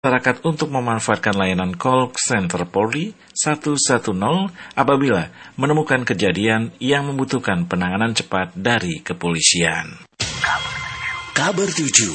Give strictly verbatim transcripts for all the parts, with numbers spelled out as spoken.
masyarakat untuk memanfaatkan layanan call center Polri satu satu nol apabila menemukan kejadian yang membutuhkan penanganan cepat dari kepolisian. Kabar tujuh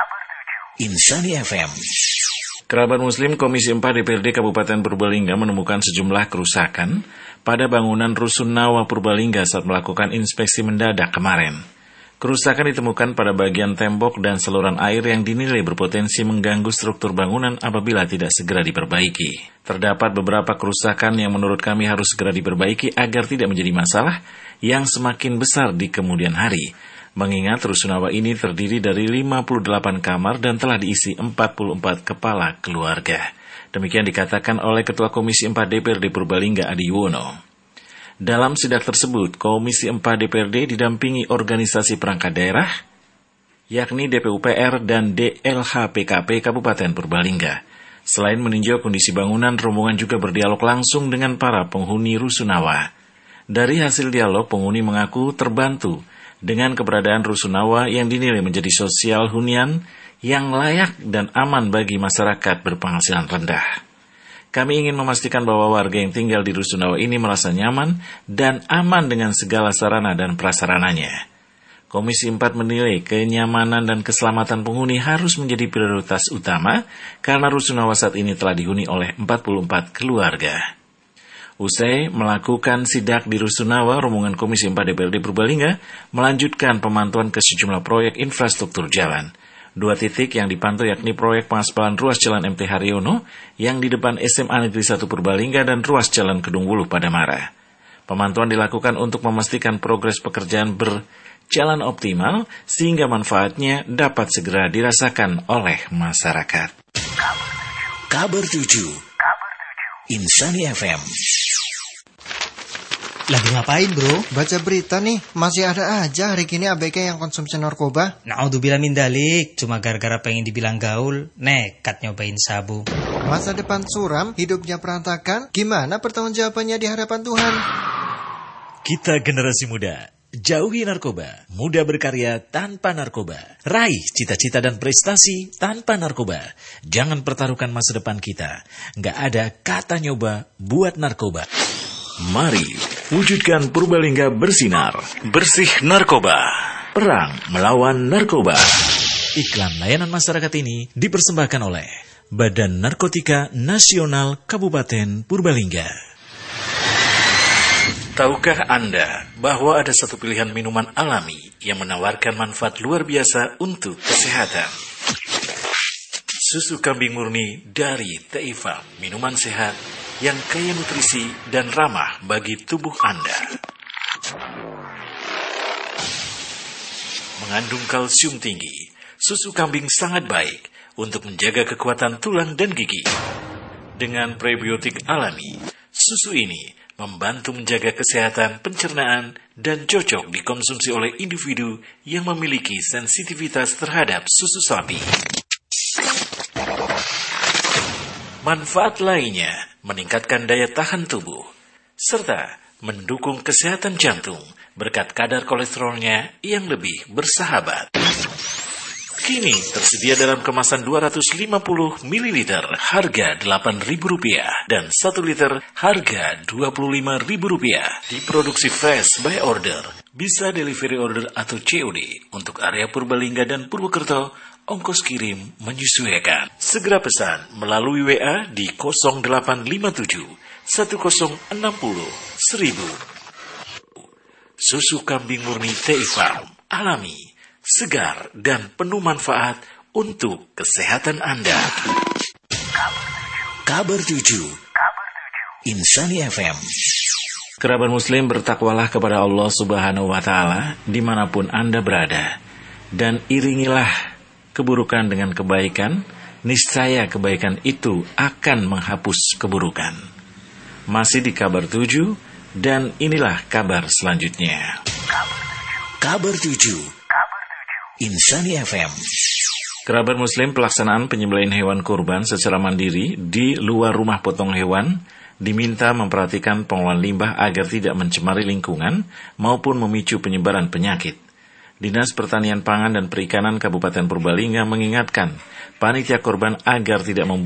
Insani F M. Kerabat Muslim Komisi empat D P R D Kabupaten Purbalingga menemukan sejumlah kerusakan pada bangunan Rusun Nawa Purbalingga saat melakukan inspeksi mendadak kemarin. Kerusakan ditemukan pada bagian tembok dan saluran air yang dinilai berpotensi mengganggu struktur bangunan apabila tidak segera diperbaiki. Terdapat beberapa kerusakan yang menurut kami harus segera diperbaiki agar tidak menjadi masalah yang semakin besar di kemudian hari. Mengingat Rusun Nawa ini terdiri dari lima puluh delapan kamar dan telah diisi empat puluh empat kepala keluarga. Demikian dikatakan oleh Ketua Komisi empat D P R D Purbalingga Adi Yuwono. Dalam sidak tersebut, Komisi empat D P R D didampingi organisasi perangkat daerah, yakni D P U P R dan D L H P K P Kabupaten Purbalingga. Selain meninjau kondisi bangunan, rombongan juga berdialog langsung dengan para penghuni Rusun Nawa. Dari hasil dialog, penghuni mengaku terbantu dengan keberadaan Rusun Nawa yang dinilai menjadi sosial hunian yang layak dan aman bagi masyarakat berpenghasilan rendah. Kami ingin memastikan bahwa warga yang tinggal di Rusun Nawa ini merasa nyaman dan aman dengan segala sarana dan prasarananya. Komisi empat menilai kenyamanan dan keselamatan penghuni harus menjadi prioritas utama karena Rusun Nawa saat ini telah dihuni oleh empat puluh empat keluarga. Usai melakukan sidak di Rusun Nawa, rombongan Komisi empat D P R D Purbalingga melanjutkan pemantauan ke sejumlah proyek infrastruktur jalan. Dua titik yang dipantau yakni proyek pengaspalan ruas jalan M T Haryono yang di depan S M A Negeri satu Purbalingga dan ruas jalan Kedung Wuluh Padamara. Pemantauan dilakukan untuk memastikan progres pekerjaan berjalan optimal sehingga manfaatnya dapat segera dirasakan oleh masyarakat. Kabar tujuh Insani F M. Lagi ngapain bro? Baca berita nih, masih ada aja hari gini A B G yang konsumsi narkoba. Naudzubillah min dalik, cuma gara-gara pengen dibilang gaul, nekat nyobain sabu. Masa depan suram, hidupnya berantakan, gimana pertanggungjawabannya di hadapan Tuhan? Kita generasi muda, jauhi narkoba, muda berkarya tanpa narkoba, raih cita-cita dan prestasi tanpa narkoba. Jangan pertaruhkan masa depan kita, nggak ada kata nyoba buat narkoba. Mari wujudkan Purbalingga bersinar, bersih narkoba, perang melawan narkoba. Iklan layanan masyarakat ini dipersembahkan oleh Badan Narkotika Nasional Kabupaten Purbalingga. Tahukah Anda bahwa ada satu pilihan minuman alami yang menawarkan manfaat luar biasa untuk kesehatan? Susu kambing murni dari T I F A M, minuman sehat yang kaya nutrisi dan ramah bagi tubuh Anda. Mengandung kalsium tinggi, susu kambing sangat baik untuk menjaga kekuatan tulang dan gigi. Dengan prebiotik alami, susu ini membantu menjaga kesehatan pencernaan dan cocok dikonsumsi oleh individu yang memiliki sensitivitas terhadap susu sapi. Manfaat lainnya meningkatkan daya tahan tubuh, serta mendukung kesehatan jantung berkat kadar kolesterolnya yang lebih bersahabat. Kini tersedia dalam kemasan dua ratus lima puluh mililiter harga delapan ribu rupiah dan satu liter harga dua puluh lima ribu rupiah. Diproduksi fresh by order, bisa delivery order atau C O D untuk area Purbalingga dan Purwokerto. Ongkos kirim menyesuaikan. Segera pesan melalui W A di nol delapan lima tujuh satu nol enam nol seribu. Susu kambing murni T I F A M, alami, segar, dan penuh manfaat untuk kesehatan Anda. Kabar tujuh Insani F M. Kerabat Muslim, bertakwalah kepada Allah Subhanahu wa Ta'ala dimanapun Anda berada, dan iringilah keburukan dengan kebaikan, niscaya kebaikan itu akan menghapus keburukan. Masih di kabar tujuh, dan inilah kabar selanjutnya. Kabar tujuh Insani F M. Kerabat Muslim, pelaksanaan penyembelihan hewan kurban secara mandiri di luar rumah potong hewan diminta memperhatikan pengolahan limbah agar tidak mencemari lingkungan maupun memicu penyebaran penyakit. Dinas Pertanian Pangan dan Perikanan Kabupaten Purbalingga mengingatkan panitia korban agar tidak membuat